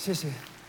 谢谢。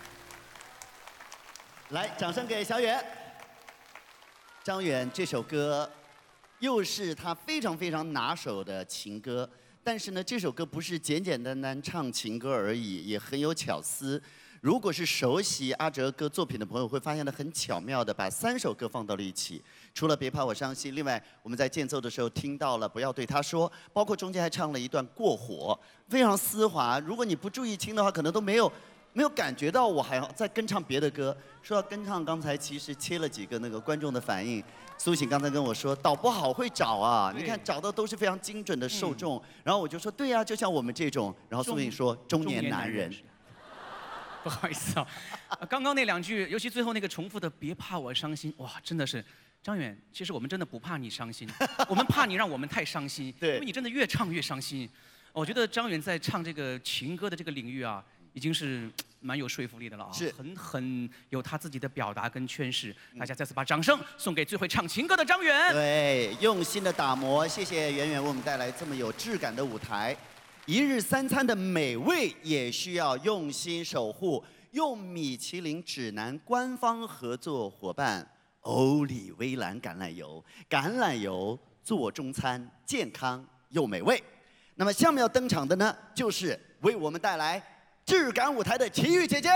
来，掌声给小远。张远这首歌，又是他非常非常拿手的情歌。但是呢，这首歌不是简简单单唱情歌而已，也很有巧思。如果是熟悉阿哲哥作品的朋友，会发现他很巧妙的把3首歌放到了一起。除了别怕我伤心，另外我们在间奏的时候听到了不要对他说，包括中间还唱了一段过火，非常丝滑。如果你不注意听的话，可能都没有感觉到我还要在跟唱别的歌。说到跟唱，刚才其实切了几个那个观众的反应。苏醒刚才跟我说，导播好会找啊，你看找的都是非常精准的受众。然后我就说，对呀，就像我们这种。然后苏醒说，中年男人。 不好意思啊，刚刚那2句，尤其最后那个重复的“别怕我伤心”，哇，真的是。张远，其实我们真的不怕你伤心，我们怕你让我们太伤心， 对， 因为你真的越唱越伤心。我觉得张远在唱这个情歌的这个领域啊，已经是蛮有说服力的了啊， 是很有他自己的表达跟诠释。大家再次把掌声送给最会唱情歌的张远。 对，用心的打磨，谢谢圆圆为我们带来这么有质感的舞台。一日3餐的美味也需要用心守护，用米其林指南官方合作伙伴欧丽薇兰橄榄油，橄榄油做中餐健康又美味。那么下面要登场的呢，就是为我们带来质感舞台的齐豫姐姐。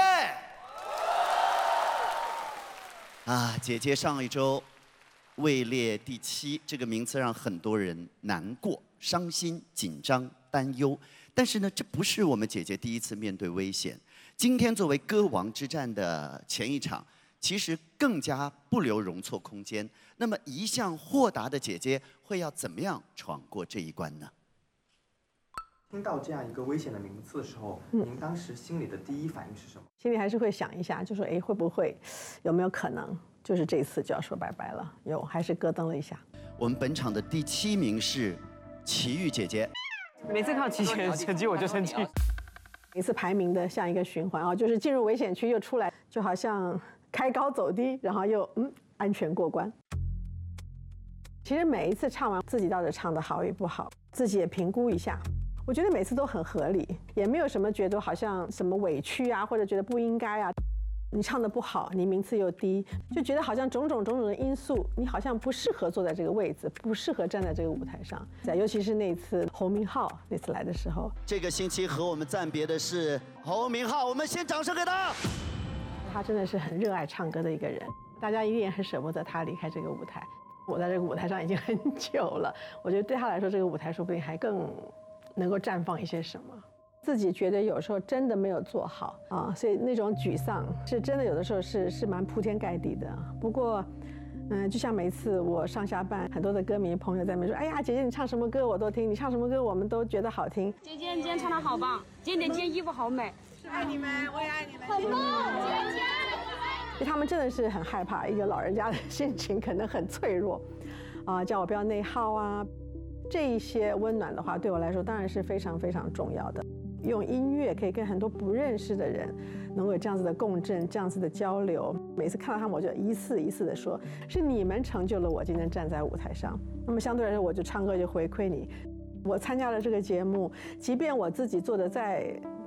啊，姐姐上一周位列第7，这个名次让很多人难过、伤心、紧张、担忧。但是呢，这不是我们姐姐第一次面对危险。今天作为歌王之战的前一场，其实更加不留容错空间。那么一向豁达的姐姐会要怎么样闯过这一关呢？ 听到这样一个危险的名次的时候，您当时心里的第一反应是什么？ 心里还是会想一下，就说哎，会不会有没有可能，就是这次就要说拜拜了？有，还是咯噔了一下。 我们本场的第7名是齐豫姐姐。 每次看到齐姐的成绩我就生气。 每次排名的像一个循环啊，就是进入危险区又出来，就好像开高走低，然后又安全过关。其实每一次唱完，自己到底唱得好与不好，自己也评估一下。我觉得每次都很合理，也没有什么觉得好像什么委屈啊，或者觉得不应该啊。你唱得不好，你名次又低，就觉得好像种种的因素，你好像不适合坐在这个位置，不适合站在这个舞台上。尤其是那次侯明昊那次来的时候， 这个星期和我们暂别的是侯明昊，我们先掌声给他。 他真的是很热爱唱歌的一个人，大家一定也很舍不得他离开这个舞台。我在这个舞台上已经很久了，我觉得对他来说，这个舞台说不定还更能够绽放一些什么。自己觉得有时候真的没有做好啊，所以那种沮丧是真的，有的时候是蛮铺天盖地的。不过，就像每一次我上下班，很多的歌迷朋友在那边说：“哎呀，姐姐你唱什么歌我都听，你唱什么歌我们都觉得好听。” 姐姐你今天唱得好棒，姐姐今天衣服好美， 爱你们，我也爱你们， 很棒，姐姐。 他们真的是很害怕，一个老人家的心情可能很脆弱，啊，叫我不要内耗啊。这一些温暖的话，对我来说当然是非常非常重要的。用音乐可以跟很多不认识的人能够有这样子的共振，这样子的交流。每次看到他们，我就一次一次的说，是你们成就了我今天站在舞台上。那么相对来说，我就唱歌就回馈你。我参加了这个节目，即便我自己做的再